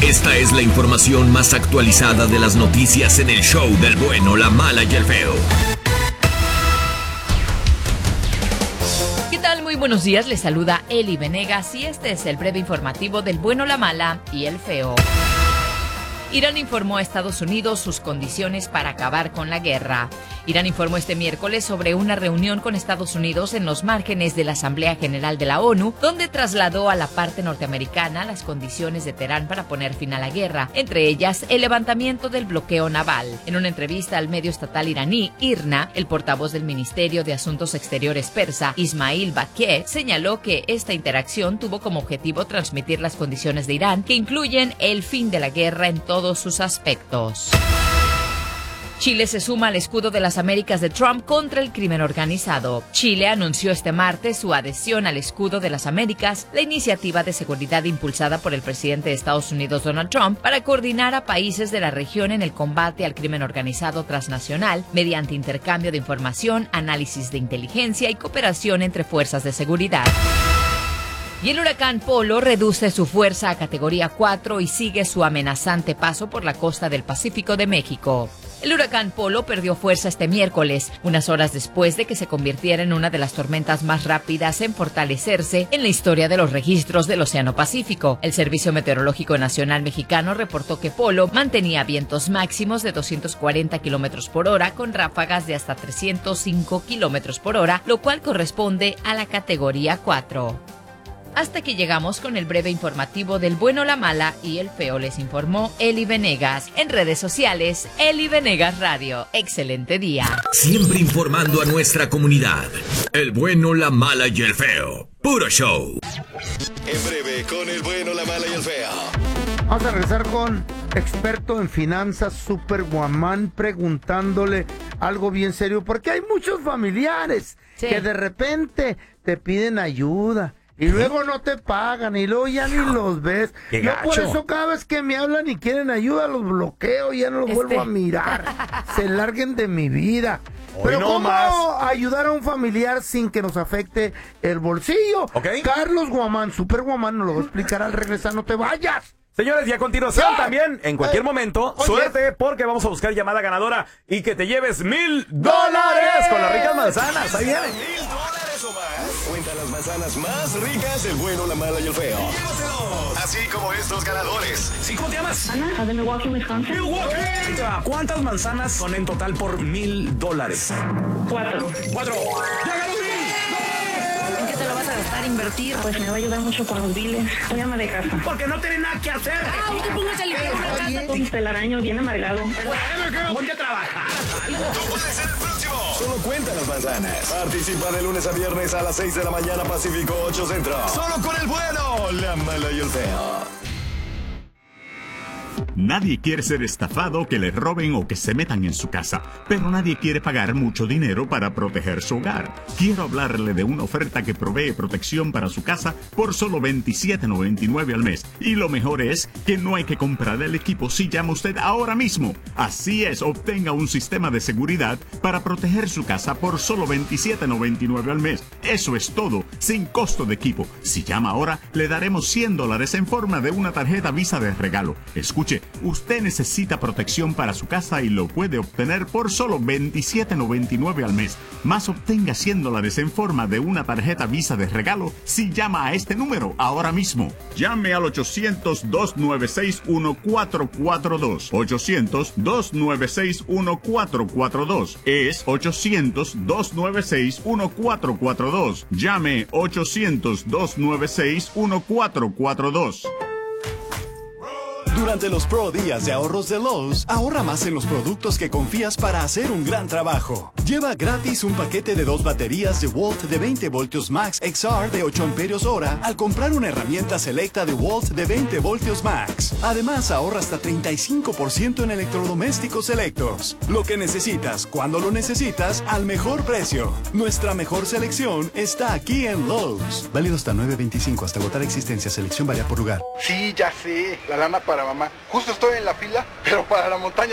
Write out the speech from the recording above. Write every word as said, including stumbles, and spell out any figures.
Esta es la información más actualizada de las noticias en el show del bueno, la mala y el feo. ¿Qué tal? Muy buenos días, les saluda Eli Venegas y este es el breve informativo del bueno, la mala y el feo. Irán informó a Estados Unidos sus condiciones para acabar con la guerra. Irán informó este miércoles sobre una reunión con Estados Unidos en los márgenes de la Asamblea General de la ONU, donde trasladó a la parte norteamericana las condiciones de Teherán para poner fin a la guerra, entre ellas el levantamiento del bloqueo naval. En una entrevista al medio estatal iraní, IRNA, el portavoz del Ministerio de Asuntos Exteriores persa, Ismail Baquer, señaló que esta interacción tuvo como objetivo transmitir las condiciones de Irán, que incluyen el fin de la guerra en todos sus aspectos. Chile se suma al escudo de las Américas de Trump contra el crimen organizado. Chile anunció este martes su adhesión al escudo de las Américas, la iniciativa de seguridad impulsada por el presidente de Estados Unidos, Donald Trump, para coordinar a países de la región en el combate al crimen organizado transnacional mediante intercambio de información, análisis de inteligencia y cooperación entre fuerzas de seguridad. Y el huracán Polo reduce su fuerza a categoría cuatro y sigue su amenazante paso por la costa del Pacífico de México. El huracán Polo perdió fuerza este miércoles, unas horas después de que se convirtiera en una de las tormentas más rápidas en fortalecerse en la historia de los registros del Océano Pacífico. El Servicio Meteorológico Nacional Mexicano reportó que Polo mantenía vientos máximos de doscientos cuarenta kilómetros por hora con ráfagas de hasta trescientos cinco kilómetros por hora, lo cual corresponde a la categoría cuatro. Hasta que llegamos con el breve informativo del bueno, la mala y el feo, les informó Eli Venegas. En redes sociales, Eli Venegas Radio. Excelente día. Siempre informando a nuestra comunidad. El bueno, la mala y el feo. Puro show. En breve, con el bueno, la mala y el feo. Vamos a regresar con experto en finanzas, Super Guamán, preguntándole algo bien serio, porque hay muchos familiares sí. que de repente te piden ayuda. Y luego no te pagan, y luego ya ni los ves. Qué Yo gacho. por eso cada vez que me hablan y quieren ayuda, los bloqueo y ya no los Este. vuelvo a mirar. Se larguen de mi vida. Hoy Pero no ¿cómo más. ayudar a un familiar sin que nos afecte el bolsillo? Ok. Carlos Guamán, Super Guamán, nos lo va a explicar al regresar, no te vayas. Señores, y a continuación ¡Ah! también, en cualquier Eh, momento, oye. suerte porque vamos a buscar llamada ganadora y que te lleves mil dólares con las ricas manzanas. Ahí viene. Mil dólares o más. Cuenta las manzanas más ricas del bueno, la mala y el feo. Llévatelos. Así como estos ganadores. ¿Sí, cómo te llamas? Ana, de Milwaukee, Wisconsin. Milwaukee. ¿Cuántas manzanas son en total por mil dólares? Cuatro. Cuatro. ¡Llega los mil! ¿En qué te lo vas a gastar, invertir? Pues me va a ayudar mucho con los biles. Voy a ama de casa. Porque no tiene nada que hacer. Ah, usted póngase a limpiar una casa. Un telaraño bien amargado. Ponte a trabajar. Tú puedes ser el próximo. Solo cuenta las manzanas. Participa de lunes a viernes a las seis de la mañana Pacífico, ocho Centro. Solo con el bueno, la mala y el feo. Nadie quiere ser estafado, que le roben o que se metan en su casa, pero nadie quiere pagar mucho dinero para proteger su hogar. Quiero hablarle de una oferta que provee protección para su casa por solo veintisiete noventa y nueve al mes. Y lo mejor es que no hay que comprar el equipo si llama usted ahora mismo. Así es, obtenga un sistema de seguridad para proteger su casa por solo veintisiete noventa y nueve al mes. Eso es todo, sin costo de equipo. Si llama ahora, le daremos cien dólares en forma de una tarjeta Visa de regalo. Escuche, usted necesita protección para su casa y lo puede obtener por solo veintisiete noventa y nueve al mes. Más obtenga cien dólares en forma de una tarjeta Visa de regalo si llama a este número ahora mismo. Llame al ochocientos, dos nueve seis, uno cuatro cuatro dos. ochocientos, dos nueve seis, uno cuatro cuatro dos. Es ochocientos, dos nueve seis, uno cuatro cuatro dos. Llame ochocientos, dos nueve seis, uno cuatro cuatro dos. Durante los Pro Días de Ahorros de Lowe's, ahorra más en los productos que confías para hacer un gran trabajo. Lleva gratis un paquete de dos baterías de Walt de veinte voltios Max X R de ocho amperios hora al comprar una herramienta selecta de Walt de veinte voltios Max. Además, ahorra hasta treinta y cinco por ciento en electrodomésticos selectos. Lo que necesitas, cuando lo necesitas, al mejor precio. Nuestra mejor selección está aquí en Lowe's. Válido hasta nueve veinticinco, hasta agotar existencia. Selección varía por lugar. Sí, ya sé, la lana para mamá. Justo estoy en la fila, pero para la montaña